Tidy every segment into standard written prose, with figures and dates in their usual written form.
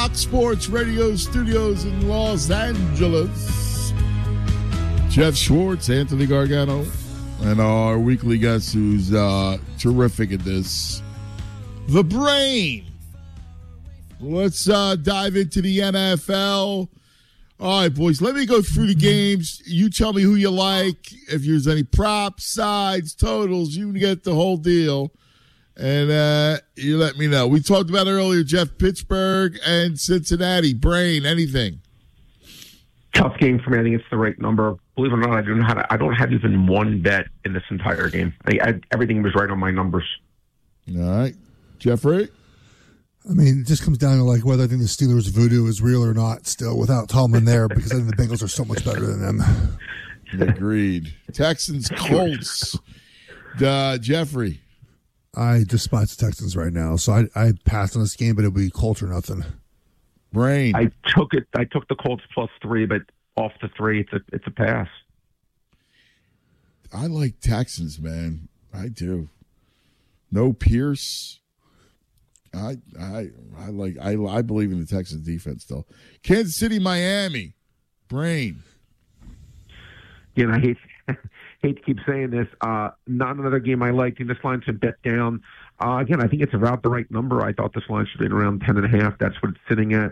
Fox Sports Radio studios in Los Angeles. Jeff Schwartz, Anthony Gargano, and our weekly guest who's terrific at this, The Brain. Let's dive into the NFL. All right, boys, let me go through the games. You tell me who you like, if there's any props, sides, totals, you can get the whole deal. And you let me know. We talked about earlier, Jeff, Pittsburgh and Cincinnati. Brain, anything? Tough game for me. I think it's the right number. Believe it or not, I don't have even one bet in this entire game. Everything was right on my numbers. All right. Jeffrey? I mean, it just comes down to like whether I think the Steelers' voodoo is real or not still without Tomlin there, because I think the Bengals are so much better than them. Agreed. Texans, Colts. Jeffrey? I despise the Texans right now, so I passed on this game, but it would be Colts or nothing. Brain. I took the Colts +3, but off the 3, it's a pass. I like Texans, man. I do. No Pierce. I believe in the Texans defense still. Kansas City, Miami. Brain. Again, I hate to keep saying this. Not another game I liked. And this line's been bet down. Again, I think it's about the right number. I thought this line should be around 10.5. That's what it's sitting at.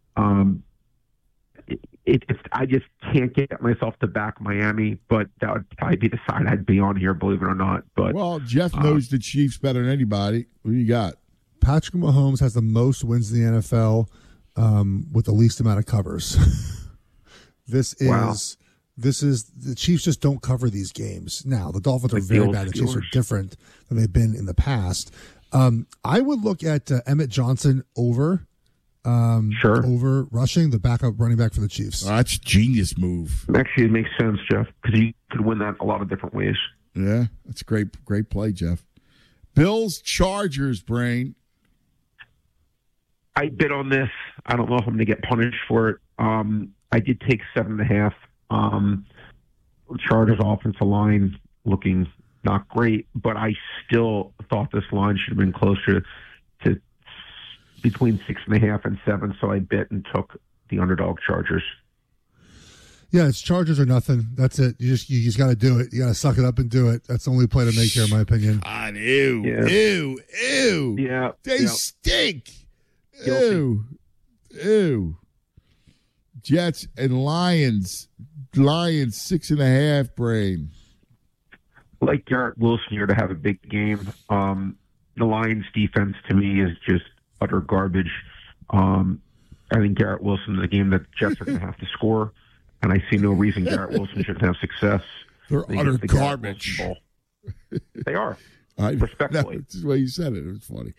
I just can't get myself to back Miami, but that would probably be the side I'd be on here, believe it or not. But well, Jeff knows the Chiefs better than anybody. Who you got? Patrick Mahomes has the most wins in the NFL with the least amount of covers. This is the Chiefs just don't cover these games. Now, the Dolphins are very bad. The Chiefs are different than they've been in the past. I would look at Emmett Johnson over rushing, the backup running back for the Chiefs. Oh, that's a genius move. Actually, it makes sense, Jeff, because you could win that a lot of different ways. Yeah, that's a great play, Jeff. Bills, Chargers, Brain. I bid on this. I don't know if I'm going to get punished for it. I did take 7.5. Chargers offensive line looking not great, but I still thought this line should have been closer to between 6.5 and 7. So I bit and took the underdog Chargers. Yeah, it's Chargers or nothing. That's it. You just got to do it. You got to suck it up and do it. That's the only play to make here, in my opinion. God, ew. Yeah, they stink. Ew. Jets and Lions. Lions 6.5, Brain. Like Garrett Wilson here to have a big game. The Lions defense to me is just utter garbage. I think Garrett Wilson is a game that Jets are going to have to score, and I see no reason Garrett Wilson shouldn't have success. They're utter garbage. They are. Respectfully. That's the way you said it. It was funny.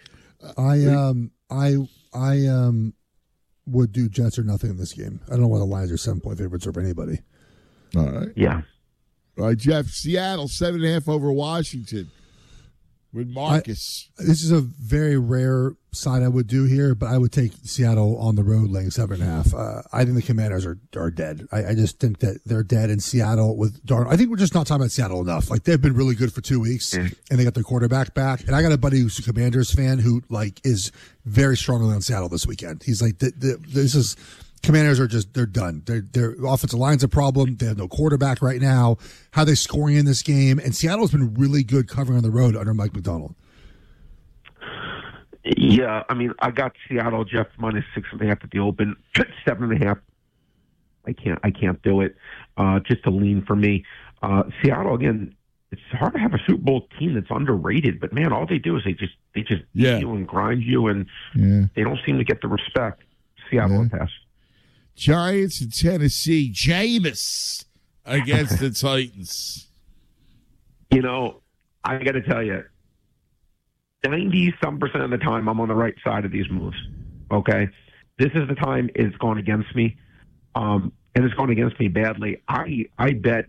I would do Jets or nothing in this game. I don't know why the Lions are 7-point favorites over anybody. All right. Yeah. All right, Jeff. Seattle 7.5 over Washington with Marcus. This is a very rare side I would do here, but I would take Seattle on the road laying 7.5. I think the Commanders are dead. I just think that they're dead in Seattle with Darnold. I think we're just not talking about Seattle enough. Like, they've been really good for 2 weeks, and they got their quarterback back. And I got a buddy who's a Commanders fan who is very strongly on Seattle this weekend. He's like, Commanders are they're done. Their offensive line's a problem. They have no quarterback right now. How are they scoring in this game? And Seattle's been really good covering on the road under Mike McDonald. Yeah, I mean, I got Seattle, Jeff, minus 6.5 at the open. 7.5. I can't do it. Just a lean for me. Seattle, again, it's hard to have a Super Bowl team that's underrated, but man, all they do is they just beat you and grind you, and they don't seem to get the respect. Seattle pass. Giants and Tennessee. Jameis against the Titans. You know, I got to tell you, 90-some% of the time I'm on the right side of these moves. Okay? This is the time it's gone against me. And it's gone against me badly. I bet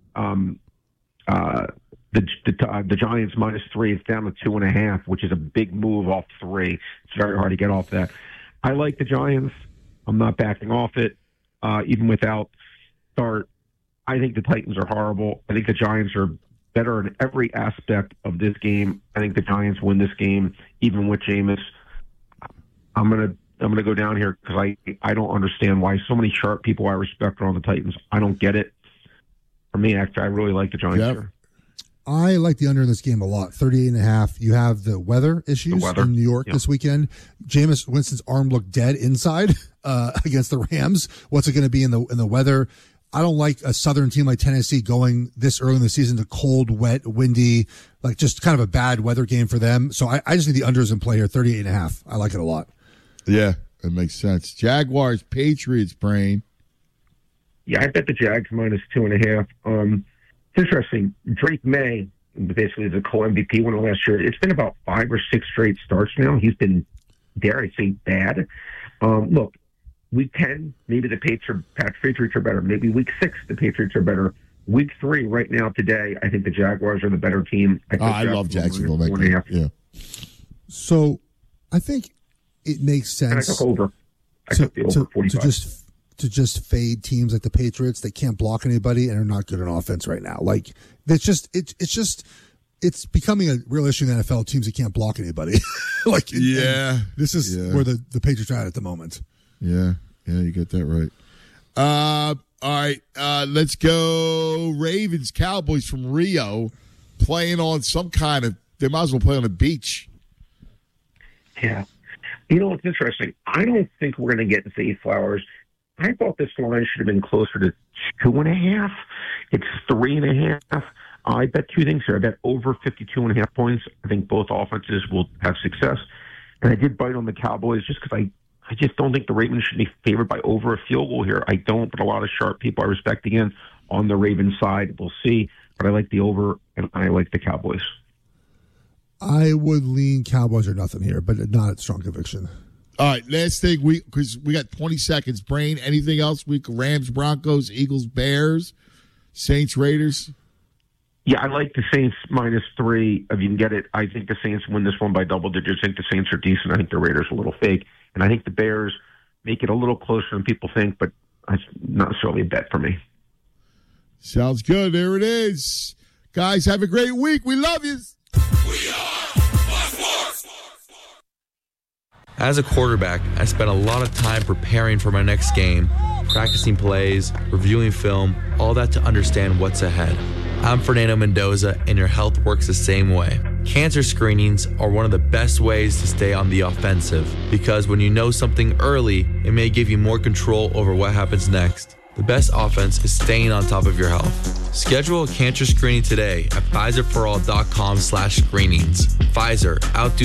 the Giants -3. It's down to 2.5, which is a big move off 3. It's very hard to get off that. I like the Giants. I'm not backing off it, even without Dart. I think the Titans are horrible. I think the Giants are better in every aspect of this game. I think the Giants win this game, even with Jameis. I'm going to I'm going to go down here because I don't understand why so many sharp people I respect are on the Titans. I don't get it. For me, actually, I really like the Giants here. I like the under in this game a lot. 38.5. You have the weather issues in New York this weekend. Jameis Winston's arm looked dead inside against the Rams. What's it going to be in the weather? I don't like a Southern team like Tennessee going this early in the season to cold, wet, windy, like just kind of a bad weather game for them. So I just need the unders in play here. 38.5. I like it a lot. Yeah, it makes sense. Jaguars, Patriots, Brain. Yeah, I bet the Jags minus 2.5. It's interesting. Drake May, basically the co-MVP winner last year, it's been about 5 or 6 straight starts now. He's been, dare I say, bad. Look, week 10, maybe the Patriots are better. Maybe week 6, the Patriots are better. Week 3, right now, today, I think the Jaguars are the better team. I love Jacksonville. Yeah. So I think it makes sense. And I took over. I took the over 45. To just fade teams like the Patriots. They can't block anybody and are not good on offense right now. Like it's becoming a real issue in the NFL. Teams that can't block anybody. This is where the Patriots are at the moment. Yeah, you get that right. All right, let's go. Ravens, Cowboys from Rio, playing on some kind of. They might as well play on a beach. Yeah, it's interesting. I don't think we're going to get Zay Flowers. I thought this line should have been closer to 2.5. It's 3.5. I bet 2 things here. I bet over 52.5 points. I think both offenses will have success. And I did bite on the Cowboys just because I just don't think the Ravens should be favored by over a field goal here. I don't, but a lot of sharp people I respect, again, on the Ravens side. We'll see. But I like the over, and I like the Cowboys. I would lean Cowboys or nothing here, but not strong conviction. All right, last thing, because we got 20 seconds. Brain, anything else? Rams, Broncos, Eagles, Bears, Saints, Raiders? Yeah, I like the Saints minus 3. If you can get it, I think the Saints win this one by double digits. I think the Saints are decent. I think the Raiders are a little fake. And I think the Bears make it a little closer than people think, but it's not necessarily a bet for me. Sounds good. There it is. Guys, have a great week. We love you. We are Sports. As a quarterback, I spent a lot of time preparing for my next game, practicing plays, reviewing film, all that to understand what's ahead. I'm Fernando Mendoza, and your health works the same way. Cancer screenings are one of the best ways to stay on the offensive, because when you know something early, it may give you more control over what happens next. The best offense is staying on top of your health. Schedule a cancer screening today at PfizerForAll.com/screenings. Pfizer, outdo